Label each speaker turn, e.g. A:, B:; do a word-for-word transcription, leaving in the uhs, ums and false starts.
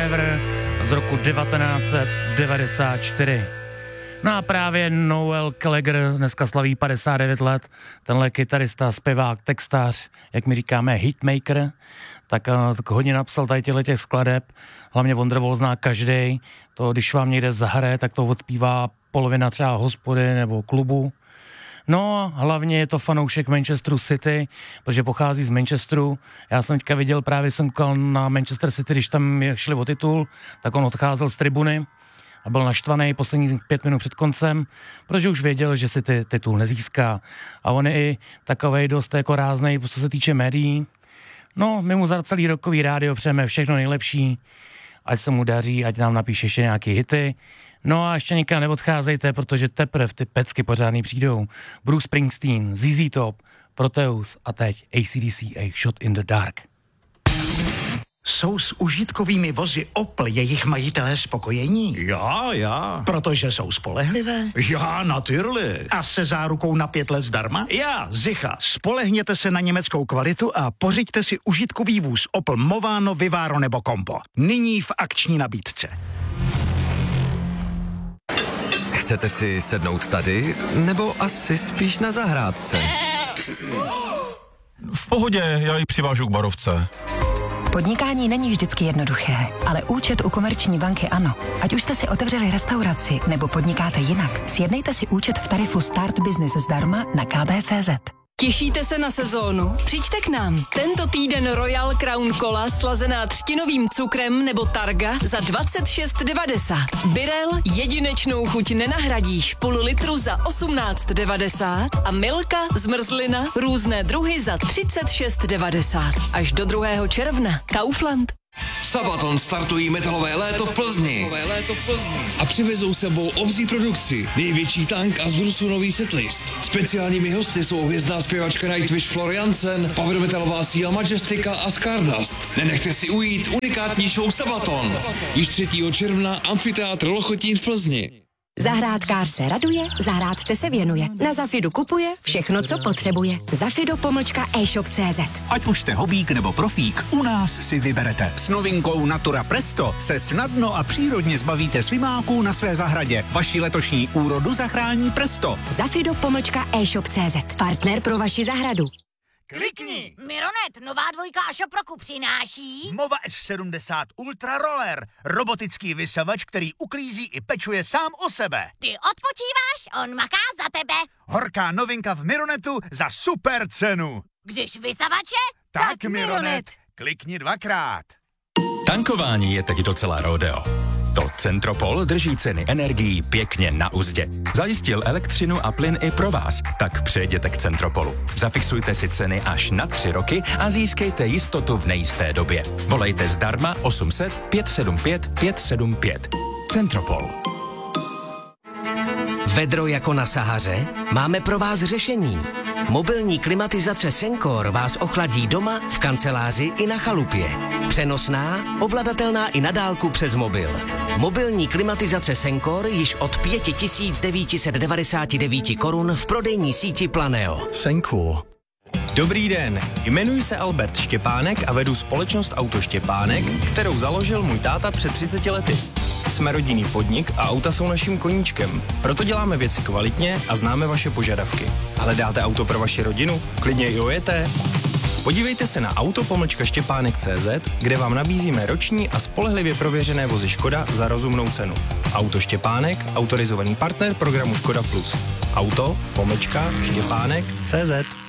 A: Forever z roku devatenáct set devadesát čtyři. No a právě Noel Gallagher dneska slaví padesát devět let, tenhle kytarista, zpěvák, textář, jak my říkáme hitmaker, tak, tak hodně napsal tady těchto těch skladeb, hlavně Wonderwall zná každej, to když vám někde zahraje, tak to odspívá polovina třeba hospody nebo klubu. No, hlavně je to fanoušek Manchesteru City, protože pochází z Manchesteru. Já jsem teďka viděl, právě jsem koukal na Manchester City, když tam šli o titul, tak on odcházel z tribuny a byl naštvaný posledních pět minut před koncem, protože už věděl, že si ty titul nezíská. A on je i takovej dost jako ráznej, co se týče médií. No, my mu za celý rokový rádio přejeme všechno nejlepší, ať se mu daří, ať nám napíše ještě nějaký hity. No a ještě nikam neodcházejte, protože teprve ty pecky pořádný přijdou. Bruce Springsteen, Z Z Top, Proteus a teď A C D C A Shot in the Dark.
B: Jsou s užitkovými vozy Opel jejich majitelé spokojení?
C: Já, já.
B: Protože jsou spolehlivé?
C: Já, natürlich.
B: A se zárukou na pět let zdarma?
C: Já, zicha.
B: Spolehněte se na německou kvalitu a pořiďte si užitkový vůz Opel Movano, Vivaro nebo Compo. Nyní v akční nabídce.
D: Chcete si sednout tady, nebo asi spíš na zahrádce?
E: V pohodě, já ji přivážu k barovce.
F: Podnikání není vždycky jednoduché, ale účet u Komerční banky ano. Ať už jste si otevřeli restauraci nebo podnikáte jinak, sjednejte si účet v tarifu Start Business zdarma na k b tečka cé zet.
G: Těšíte se na sezónu? Přijďte k nám. Tento týden Royal Crown Cola slazená třtinovým cukrem nebo Targa za dvacet šest devadesát. Birel jedinečnou chuť nenahradíš, půl litru za osmnáct devadesát a Milka zmrzlina různé druhy za třicet šest devadesát. Až do druhého června. Kaufland.
H: Sabaton startují metalové léto v Plzni. léto v Plzni. A přivezou sebou obří produkci, největší tank a z Brusu nový setlist. Speciálními hosty jsou hvězdná zpěvačka Nightwish Floriansen, power metalová síla Majestika a Stardust. Nenechte si ujít unikátní show Sabaton. Již třetího června Amfiteátr Lochotín v Plzni.
I: Zahrádkář se raduje, zahrádce se věnuje. Na Zafidu kupuje všechno, co potřebuje. Zafido pomlčka e-shop tečka cé zet.
J: Ať už jste hobík nebo profík, u nás si vyberete. S novinkou Natura Presto se snadno a přírodně zbavíte svimáků na své zahradě. Vaši letošní úrodu zachrání Presto.
I: Zafido pomlčka e-shop tečka cé zet. Partner pro vaši zahradu.
K: Klikni! Mironet, nová dvojka a šoproku přináší...
L: Mova S sedmdesát Ultra Roller, robotický vysavač, který uklízí i pečuje sám o sebe.
K: Ty odpočíváš, on maká za tebe.
L: Horká novinka v Mironetu za super cenu.
K: Když vysavače,
L: tak,
K: tak
L: Mironet.
K: Mironet.
L: Klikni dvakrát.
M: Tankování je teď docela rodeo. To Centropol drží ceny energií pěkně na uzdě. Zajistil elektřinu a plyn i pro vás, tak přejděte k Centropolu. Zafixujte si ceny až na tři roky a získejte jistotu v nejisté době. Volejte zdarma osm set pět sedm pět pět sedm pět. Centropol.
N: Vedro jako na Sahaře? Máme pro vás řešení. Mobilní klimatizace Sencor vás ochladí doma, v kanceláři i na chalupě. Přenosná, ovladatelná i na dálku přes mobil. Mobilní klimatizace Sencor již od pět tisíc devět set devadesát devět korun v prodejní síti Planeo.
O: Sencor. Dobrý den, jmenuji se Albert Štěpánek a vedu společnost Auto Štěpánek, kterou založil můj táta před třiceti lety. Jsme rodinný podnik a auta jsou naším koníčkem. Proto děláme věci kvalitně a známe vaše požadavky. Hledáte auto pro vaši rodinu? Klidně i ojeté. Podívejte se na auto pomlčka štěpánek tečka cé zet, kde vám nabízíme roční a spolehlivě prověřené vozy Škoda za rozumnou cenu. Auto Štěpánek, autorizovaný partner programu Škoda Plus. Auto pomlčka štěpánek tečka cé zet.